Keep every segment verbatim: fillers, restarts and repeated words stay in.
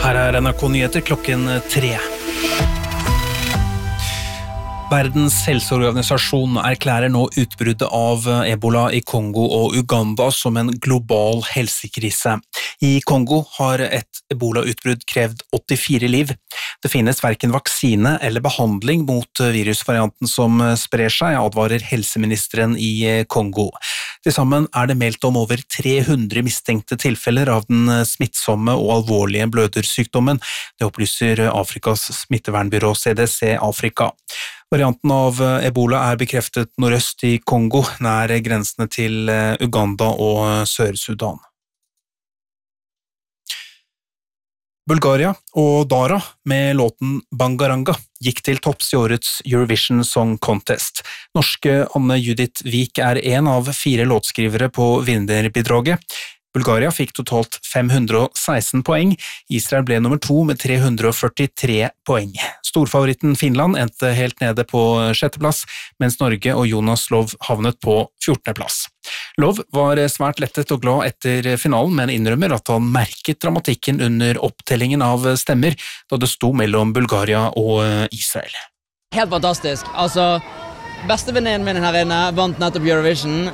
Her er N R K Nyheter klokken tre. Verdens helseorganisasjon erklærer nå utbruddet av ebola i Kongo og Uganda som en global helsekrise. I Kongo har et ebola-utbrudd krevd åttifire liv. Det finnes hverken vaksine eller behandling mot virusvarianten som sprer seg, advarer helseministeren i Kongo. Til sammen er det meldt om over tre hundre mistenkte tilfeller av den smittsomme og alvorlige blødersykdommen. Det opplyser Afrikas smittevernbyrå C D C Afrika. Varianten av ebola er bekreftet nordøst i Kongo, nær grensene til Uganda og Sør-Sudan. Bulgaria og Dara med låten Bangaranga gikk til topps i årets Eurovision Song Contest. Norske Anne Judith Vik er en av fire låtskrivere på vinnerbidraget. Bulgaria fikk totalt fem hundre og seksten poeng, Israel ble nummer to med tre hundre og førtitre poeng. Storfavoritten Finland endte helt nede på sjetteplass, mens Norge og Jonas Lov havnet på fjortende plass. Lov var svært lettet og glad etter finalen, men innrømmer at han merket dramatikken under opptellingen av stemmer, da det sto mellom Bulgaria og Israel. Helt fantastisk, altså... Bestevenninnen min her inne vant nettopp Eurovision,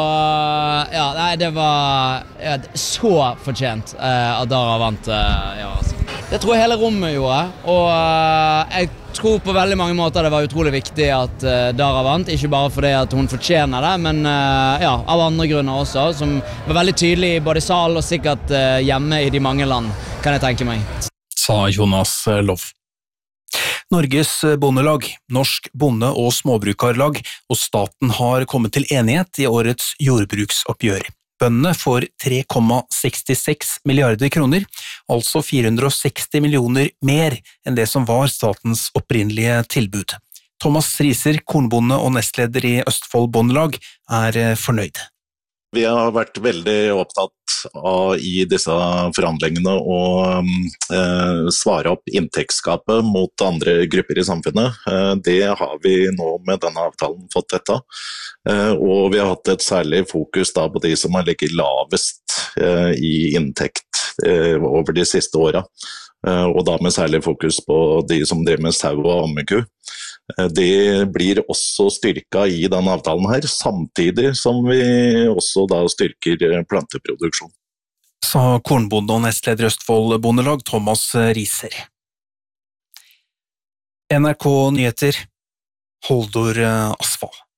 og ja, nei, det var ja, så fortjent uh, at Dara vant. Uh, ja, altså. Det tror jeg hele rommet gjorde, og uh, jeg tror på veldig mange måter det var utrolig viktig at uh, Dara vant, ikke bare fordi at hun fortjener det, men uh, ja, av andre grunner også, som var veldig tydelig i både sal og sikkert uh, hjemme i de mange land, kan jeg tenke meg. Sa Jonas Lov. Norges bondelag, Norsk bonde- og småbrukarlag og staten har kommet til enighet i årets jordbruksoppgjør. Bøndene får tre komma sekstiseks milliarder kroner, altså fire hundre og seksti millioner mer enn det som var statens opprinnelige tilbud. Thomas Riser, kornbonde og nestleder i Østfold Bondelag, er fornøyd. Vi har vært veldig opptatt av i disse forhandlingene å eh, svare opp inntektsgapet mot andre grupper i samfunnet. Eh, det har vi nå med denne avtalen fått dette. Eh, og vi har hatt et særlig fokus da på de som har ligget lavest eh, i inntekt eh, over de siste årene. Eh, og da med særlig fokus på de som driver med sau og ammeku. Det blir også styrket i denne avtalen her, samtidig som vi også da styrker planteproduksjon. Sa kornbonde og nestleder i Østfold Bondelag Thomas Riser. N R K Nyheter, Holdor Asfall.